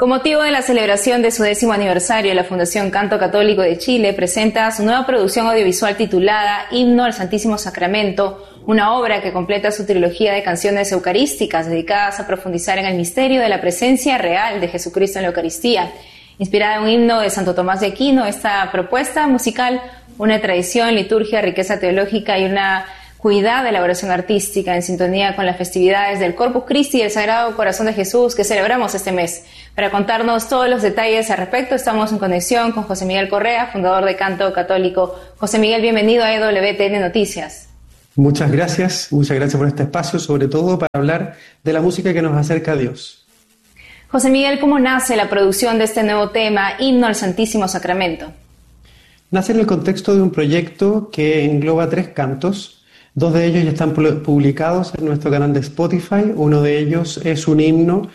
Con motivo de la celebración de su 10º aniversario, la Fundación Canto Católico de Chile presenta su nueva producción audiovisual titulada Himno al Santísimo Sacramento, una obra que completa su trilogía de canciones eucarísticas dedicadas a profundizar en el misterio de la presencia real de Jesucristo en la Eucaristía. Inspirada en un himno de Santo Tomás de Aquino, esta propuesta musical une tradición, liturgia, riqueza teológica y una cuidada elaboración artística en sintonía con las festividades del Corpus Christi y el Sagrado Corazón de Jesús que celebramos este mes. Para contarnos todos los detalles al respecto, estamos en conexión con José Miguel Correa, fundador de Canto Católico. José Miguel, bienvenido a EWTN Noticias. Muchas gracias por este espacio, sobre todo para hablar de la música que nos acerca a Dios. José Miguel, ¿cómo nace la producción de este nuevo tema, Himno al Santísimo Sacramento? Nace en el contexto de un proyecto que engloba 3 cantos. 2 de ellos ya están publicados en nuestro canal de Spotify. Uno de ellos es un himno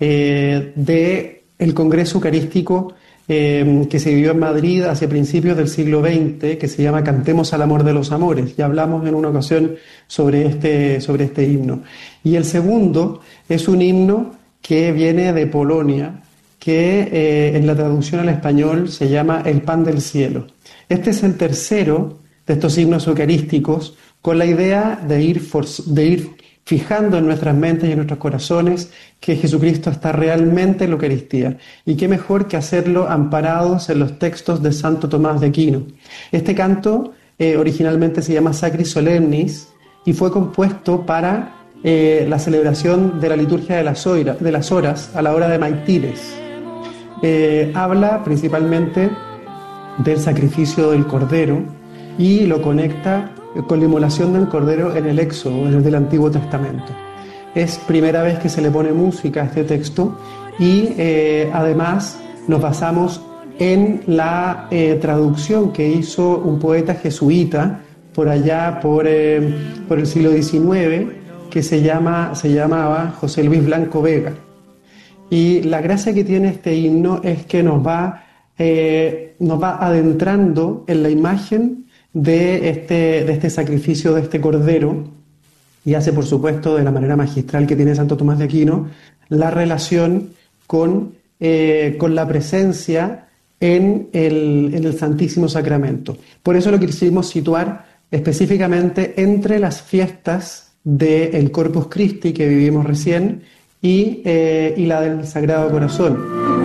del Congreso Eucarístico que se vivió en Madrid hacia principios del siglo XX, que se llama Cantemos al Amor de los Amores. Ya hablamos en una ocasión sobre este himno. Y el segundo es un himno que viene de Polonia, que en la traducción al español se llama El Pan del Cielo. Este es el tercero de estos himnos eucarísticos, con la idea de ir fijando en nuestras mentes y en nuestros corazones que Jesucristo está realmente en la Eucaristía. Y qué mejor que hacerlo amparados en los textos de Santo Tomás de Aquino. Este canto originalmente se llama Sacris Solemnis y fue compuesto para la celebración de la liturgia de las horas a la hora de Maitines. Habla principalmente del sacrificio del Cordero y lo conecta con la inmolación del Cordero en el Éxodo, desde el Antiguo Testamento. Es primera vez que se le pone música a este texto y además nos basamos en la traducción que hizo un poeta jesuita por allá por el siglo XIX que se llamaba José Luis Blanco Vega. Y la gracia que tiene este himno es que nos va adentrando en la imagen de este sacrificio de este Cordero, y hace, por supuesto, de la manera magistral que tiene Santo Tomás de Aquino, la relación con la presencia en el Santísimo Sacramento. Por eso lo quisimos situar específicamente entre las fiestas del Corpus Christi que vivimos recién y la del Sagrado Corazón.